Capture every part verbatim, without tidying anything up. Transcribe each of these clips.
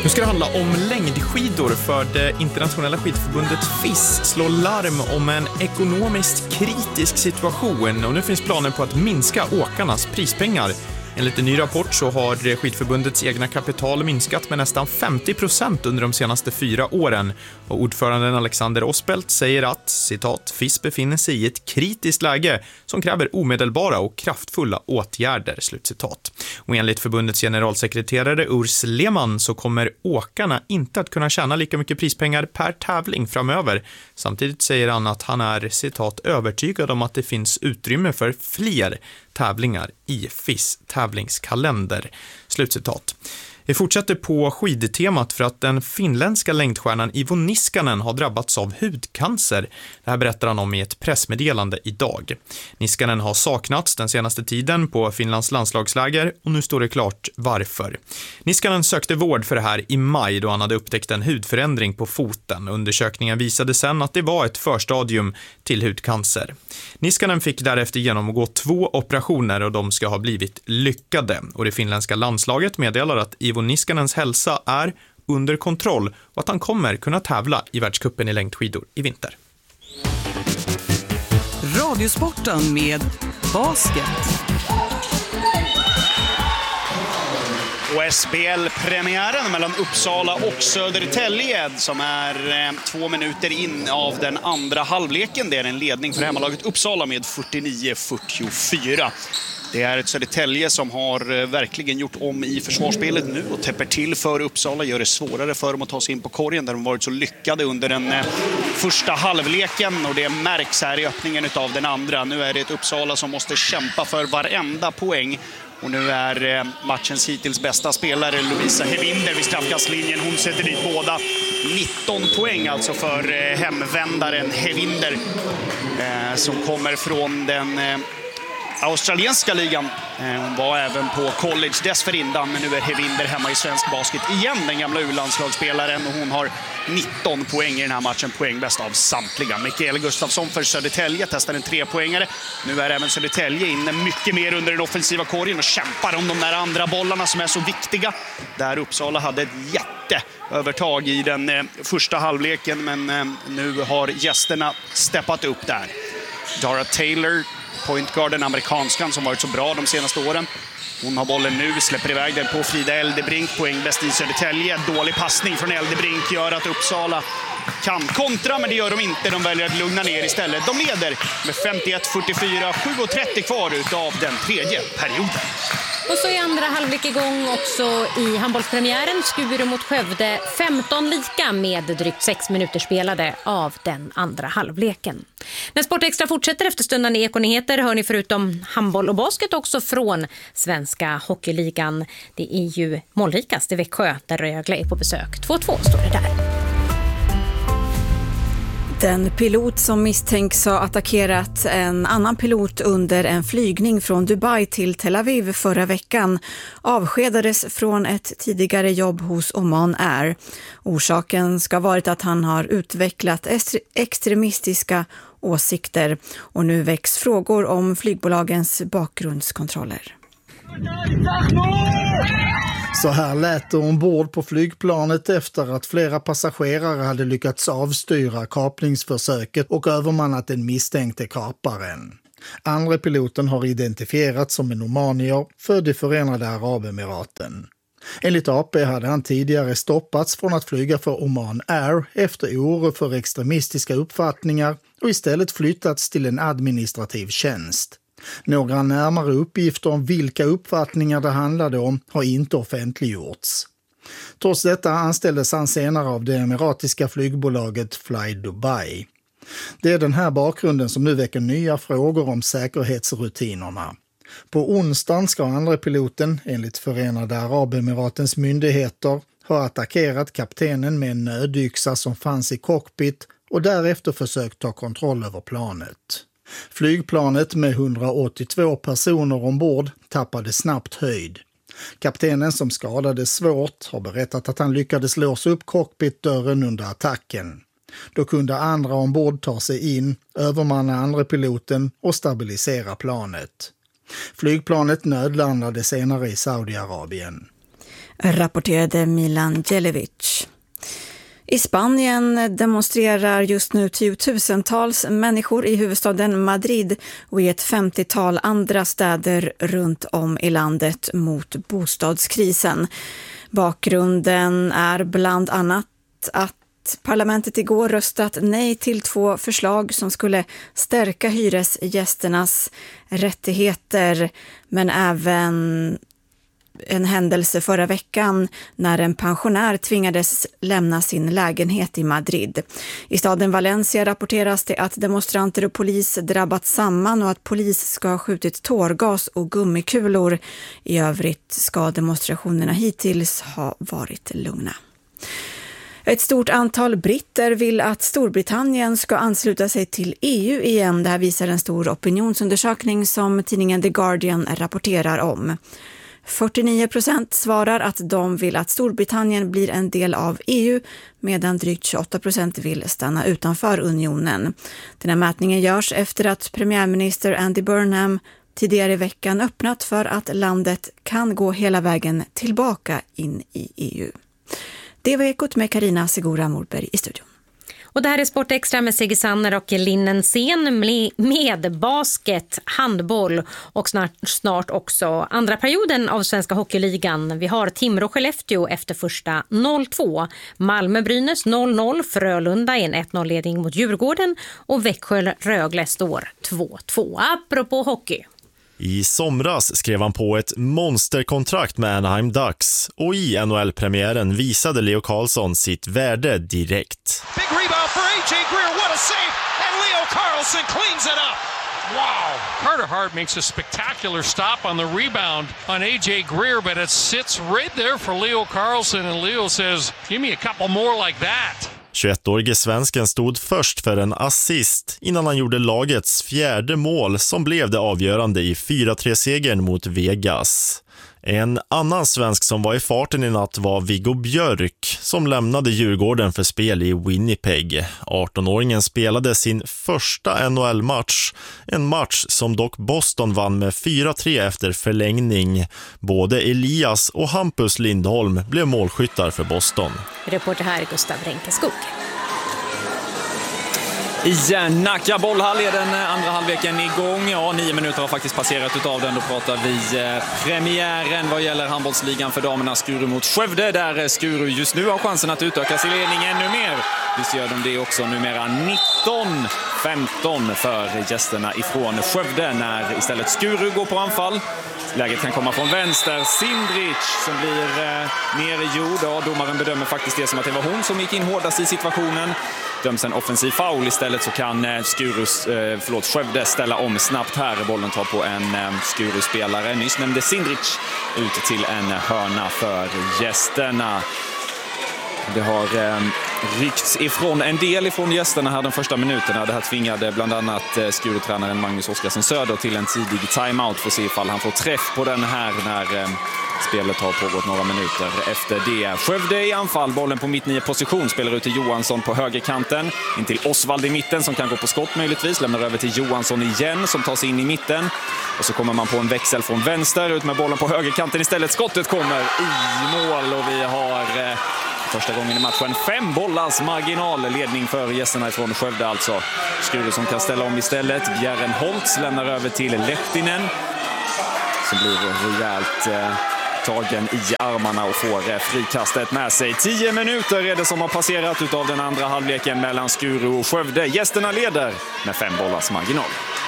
Nu ska det handla om längdskidor, för det internationella skidförbundet F I S slår larm om en ekonomiskt kritisk situation och nu finns planer på att minska åkarnas prispengar. Enligt en ny rapport så har skidförbundets egna kapital minskat med nästan femtio procent under de senaste fyra åren. Och ordföranden Alexander Osbelt säger att, citat, F I S befinner sig i ett kritiskt läge som kräver omedelbara och kraftfulla åtgärder, slutcitat. Och enligt förbundets generalsekreterare Urs Lehmann så kommer åkarna inte att kunna tjäna lika mycket prispengar per tävling framöver. Samtidigt säger han att han är, citat, övertygad om att det finns utrymme för fler tävlingar i F I S tävlingskalender, slutcitat. Vi fortsätter på skidtemat för att den finländska längdstjärnan Iivo Niskanen har drabbats av hudcancer. Det här berättar han om i ett pressmeddelande idag. Niskanen har saknats den senaste tiden på Finlands landslagsläger och nu står det klart varför. Niskanen sökte vård för det här i maj då han hade upptäckt en hudförändring på foten. Undersökningen visade sen att det var ett förstadium till hudcancer. Niskanen fick därefter genomgå två operationer och de ska ha blivit lyckade. Och det finländska landslaget meddelar att Iivo Niskanens hälsa är under kontroll och att han kommer kunna tävla i världscupen i längdskidor i vinter. Radiosporten med basket. Och S B L-premiären mellan Uppsala och Södertälje som är eh, två minuter in av den andra halvleken. Det är en ledning för hemmalaget Uppsala med fyrtionio fyrtiofyra. Det är ett Södertälje som har verkligen gjort om i försvarsspelet nu och täpper till för Uppsala, gör det svårare för dem att ta sig in på korgen där de varit så lyckade under den första halvleken och det märks här i öppningen av den andra. Nu är det ett Uppsala som måste kämpa för varenda poäng. Och nu är matchens hittills bästa spelare Lovisa Hevinder vid straffkastlinjen. Hon sätter dit båda. nitton poäng alltså för hemvändaren Hevinder eh, som kommer från den eh, australienska ligan. Hon var även på college dessförinnan, men nu är Hevinder hemma i svensk basket igen, den gamla U-landslagsspelaren, och hon har nitton poäng i den här matchen, poäng bäst av samtliga. Mikael Gustafsson för Södertälje testar en trepoängare. Nu är även Södertälje inne mycket mer under den offensiva korgen och kämpar om de där andra bollarna som är så viktiga. Där Uppsala hade ett jätteövertag i den eh, första halvleken, men eh, nu har gästerna steppat upp där. Dara Taylor, pointgarden, amerikanskan som varit så bra de senaste åren. Hon har bollen nu, släpper iväg den på Frida Eldebrink, poäng bäst i Södertälje. Dålig passning från Eldebrink gör att Uppsala kan kontra, men det gör de inte. De väljer att lugna ner istället. De leder med femtioett fyrtiofyra, sju trettio kvar utav den tredje perioden. Och så är andra halvlek igång också i handbollspremiären. Skuru mot Skövde, femton lika med drygt sex minuter spelade av den andra halvleken. När Sportextra fortsätter efter stundande ekonyheter hör ni förutom handboll och basket också från Svenska hockeyligan. Det är ju målrikast i Växjö där Rögle är på besök. två två står det där. Den pilot som misstänks ha attackerat en annan pilot under en flygning från Dubai till Tel Aviv förra veckan avskedades från ett tidigare jobb hos Oman Air. Orsaken ska ha varit att han har utvecklat extremistiska åsikter och nu väcks frågor om flygbolagens bakgrundskontroller. Så här lät det ombord på flygplanet efter att flera passagerare hade lyckats avstyra kapningsförsöket och övermannat den misstänkte kaparen. Andra piloten har identifierats som en omanier född i Förenade Arabemiraten. Enligt A P hade han tidigare stoppats från att flyga för Oman Air efter oro för extremistiska uppfattningar och istället flyttats till en administrativ tjänst. Några närmare uppgifter om vilka uppfattningar det handlade om har inte offentliggjorts. Trots detta anställdes han senare av det emiratiska flygbolaget Fly Dubai. Det är den här bakgrunden som nu väcker nya frågor om säkerhetsrutinerna. På onsdagen ska andra piloten, enligt Förenade Arabemiratens myndigheter, ha attackerat kaptenen med en nödyxa som fanns i cockpit och därefter försökt ta kontroll över planet. Flygplanet med hundraåttiotvå personer ombord tappade snabbt höjd. Kaptenen som skadades svårt har berättat att han lyckades låsa upp cockpitdörren under attacken. Då kunde andra ombord ta sig in, övermanna andra piloten och stabilisera planet. Flygplanet nödlandade senare i Saudiarabien. rapporterade Milan Djelevic. I Spanien demonstrerar just nu tiotusentals människor i huvudstaden Madrid och i ett femtiotal andra städer runt om i landet mot bostadskrisen. Bakgrunden är bland annat att parlamentet igår röstat nej till två förslag som skulle stärka hyresgästernas rättigheter, men även en händelse förra veckan när en pensionär tvingades lämna sin lägenhet i Madrid. I staden Valencia rapporteras det att demonstranter och polis drabbat samman och att polis ska ha skjutit tårgas och gummikulor. I övrigt ska demonstrationerna hittills ha varit lugna. Ett stort antal britter vill att Storbritannien ska ansluta sig till E U igen. Det här visar en stor opinionsundersökning som tidningen The Guardian rapporterar om. fyrtionio procent svarar att de vill att Storbritannien blir en del av E U, medan drygt tjugoåtta procent vill stanna utanför unionen. Den här mätningen görs efter att premiärminister Andy Burnham tidigare i veckan öppnat för att landet kan gå hela vägen tillbaka in i E U. Det var Ekot med Carina Segura Morberg i studion. Och det här är Sport Extra med Sigge Sanner och Linnen Sen med basket, handboll och snart, snart också andra perioden av Svenska Hockeyligan. Vi har Timrå Skellefteå efter första noll två, Malmö-Brynäs noll noll, Frölunda en ett noll-ledning mot Djurgården och Växjö-Rögle står två två. Apropå hockey. I somras skrev han på ett monsterkontrakt med Anaheim Ducks och i N H L-premiären visade Leo Carlsson sitt värde direkt. Big rebound for A J Greer, what a save, and Leo Carlsson cleans it up. Wow, Carter Hart makes a spectacular stop on the rebound on A J Greer, but it sits right there for Leo Carlsson, and Leo says, give me a couple more like that. tjugoettårige svensken stod först för en assist innan han gjorde lagets fjärde mål som blev det avgörande i fyra tre-segern mot Vegas. En annan svensk som var i farten i natt var Viggo Björk som lämnade Djurgården för spel i Winnipeg. arton-åringen spelade sin första N H L-match, en match som dock Boston vann med fyra tre efter förlängning. Både Elias och Hampus Lindholm blev målskyttar för Boston. Reporter här Gustav Renkeskog. I Nacka bollhall är den andra halvleken igång. Ja, nio minuter har faktiskt passerat utav den. Då pratar vi eh, premiären vad gäller handbollsligan för damerna. Skuru mot Skövde, där Skuru just nu har chansen att utöka sin ledning ännu mer. Visst gör de det också, numera nitton femton för gästerna ifrån Skövde när istället Skuru går på anfall. Läget kan komma från vänster. Sindrich som blir eh, nergjord. Ja, domaren bedömer faktiskt det som att det var hon som gick in hårdast i situationen. Döms en offensiv foul. Istället så kan eh, Skurus, eh, förlåt, Skövde ställa om snabbt här. Bollen tar på en eh, Skuru-spelare. Nyss nämnde Sindrich ut till en hörna för gästerna. Det har eh, ryckts ifrån en del ifrån gästerna här de första minuterna. Det här tvingade bland annat eh, Skuru-tränaren Magnus Oskarsson Söder till en tidig timeout för att se ifall han får träff på den här när eh, spelet har pågått några minuter efter det. Skövde i anfall, bollen på mitt nio position, spelar ut till Johansson på högerkanten. In till Osvald i mitten som kan gå på skott möjligtvis. Lämnar över till Johansson igen som tar sig in i mitten. Och så kommer man på en växel från vänster ut med bollen på högerkanten istället. Skottet kommer i mål och vi har... Eh, Första gången i matchen fem bollars marginal ledning för gästerna ifrån Skövde alltså. Skuru som kan ställa om istället. Bjärren Holtz lämnar över till Lehtinen som blir rejält eh, tagen i armarna och får eh, frikastet med sig. Tio minuter är det som har passerat utav den andra halvleken mellan Skuru och Skövde. Gästerna leder med fem bollars marginal.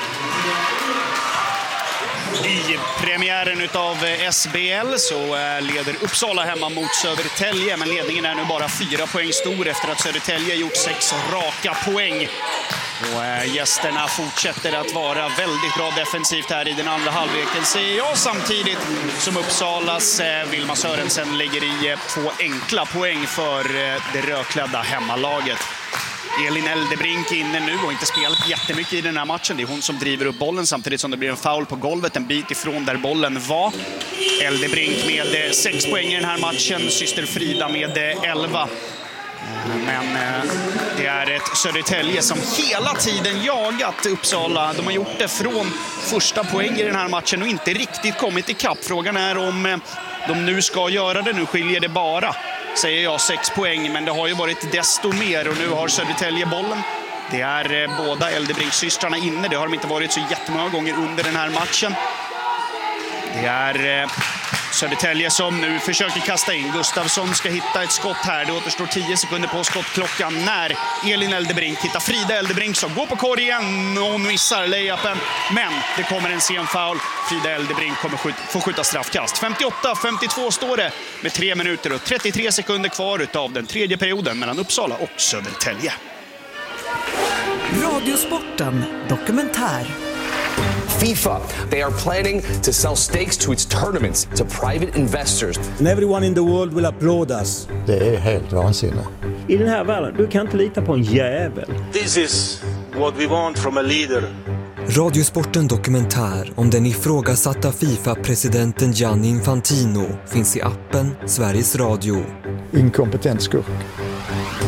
I premiären utav S B L så leder Uppsala hemma mot Södertälje, men ledningen är nu bara fyra poäng stor efter att Södertälje gjort sex raka poäng. Och gästerna fortsätter att vara väldigt bra defensivt här i den andra halvleken, säger jag, samtidigt som Uppsalas Vilma Sörensen lägger i två enkla poäng för det rödklädda hemmalaget. Elin Eldebrink inne nu och inte spelat jättemycket i den här matchen. Det är hon som driver upp bollen samtidigt som det blir en foul på golvet en bit ifrån där bollen var. Eldebrink med sex poäng i den här matchen, syster Frida med elva. Men det är ett Södertälje som hela tiden jagat Uppsala. De har gjort det från första poäng i den här matchen och inte riktigt kommit i kapp. Frågan är om de nu ska göra det. Nu skiljer det bara, säger jag, sex poäng, men det har ju varit desto mer och nu har Södertälje bollen. Det är eh, båda Eldebrink-systrarna inne. Det har de inte varit så jättemånga gånger under den här matchen. Det är eh, Södertälje som nu försöker kasta in. Gustafsson ska hitta ett skott här. Det återstår tio sekunder på skottklockan när Elin Eldebrink hittar Frida Eldebrink som går på korgen och hon missar layupen. Men det kommer en sen foul. Frida Eldebrink kommer skjut, få skjuta straffkast. femtioåtta femtiotvå står det med tre minuter och trettiotre sekunder kvar av den tredje perioden mellan Uppsala och Södertälje. Radiosporten dokumentär. FIFA, they are planning to sell stakes to its tournaments to private investors. And everyone in the world will applaud us. Det är helt vansinnigt. I den här världen, du kan inte lita på en jävel. This is what we want from a leader. Radiosporten dokumentär om den ifrågasatta FIFA-presidenten Gianni Infantino finns i appen Sveriges Radio. Inkompetent skurk.